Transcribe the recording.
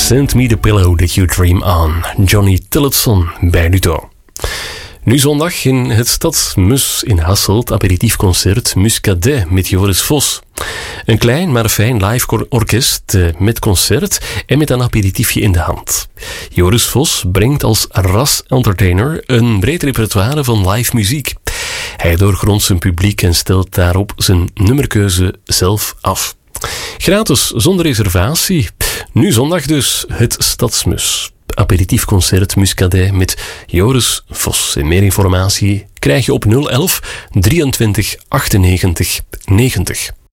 Send me the pillow that you dream on. Johnny Tillotson bij Ludo. Nu zondag in het Stadsmus in Hasselt, aperitiefconcert Muscadet met Joris Vos. Een klein maar fijn live orkest met concert en met een aperitiefje in de hand. Joris Vos brengt als ras-entertainer een breed repertoire van live muziek. Hij doorgrondt zijn publiek en stelt daarop zijn nummerkeuze zelf af. Gratis, zonder reservatie. Nu zondag dus het Stadsmus. Aperitiefconcert Muscadet met Joris Vos. En meer informatie krijg je op 011 23 98 90.